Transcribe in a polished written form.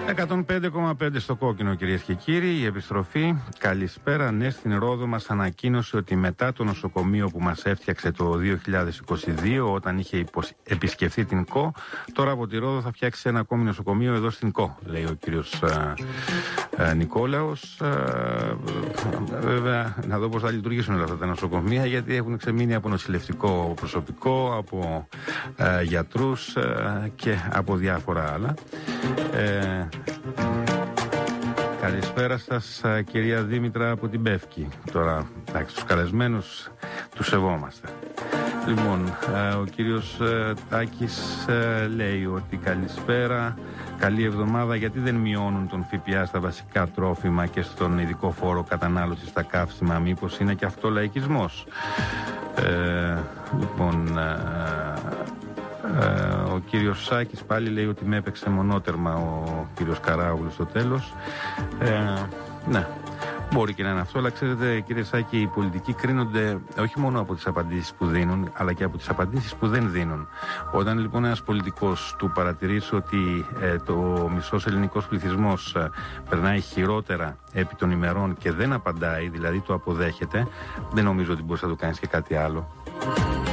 105,5 στο κόκκινο, κυρίες και κύριοι. Η επιστροφή. Καλησπέρα. Ναι, στην Ρόδο μας ανακοίνωσε ότι μετά το νοσοκομείο που μας έφτιαξε το 2022, όταν είχε επισκεφθεί την ΚΟ, τώρα από τη Ρόδο θα φτιάξει ένα ακόμη νοσοκομείο εδώ στην ΚΟ, λέει ο κύριος Νικόλαος. Βέβαια, να δω πώς θα λειτουργήσουν όλα αυτά τα νοσοκομεία, γιατί έχουν ξεμείνει από νοσηλευτικό προσωπικό, από γιατρούς και από διάφορα άλλα. Καλησπέρα σας, κυρία Δήμητρα από την Πεύκη. Τώρα, εντάξει, τους καλεσμένους τους σεβόμαστε. Λοιπόν, ο κύριος Τάκης λέει ότι καλησπέρα, καλή εβδομάδα. Γιατί δεν μειώνουν τον ΦΠΑ στα βασικά τρόφιμα και στον ειδικό φόρο κατανάλωση στα καύσιμα? Μήπως είναι και αυτό λαϊκισμός? Λοιπόν, ο κύριος Σάκης πάλι λέει ότι με έπαιξε μονότερμα ο κύριος Καράουλος στο τέλος. Ναι, μπορεί και να είναι αυτό, αλλά ξέρετε, κύριε Σάκη, οι πολιτικοί κρίνονται όχι μόνο από τις απαντήσεις που δίνουν, αλλά και από τις απαντήσεις που δεν δίνουν. Όταν λοιπόν ένας πολιτικός του παρατηρήσει ότι το μισός ελληνικός πληθυσμός περνάει χειρότερα επί των ημερών και δεν απαντάει, δηλαδή το αποδέχεται, δεν νομίζω ότι μπορείς να το κάνεις και κάτι άλλο.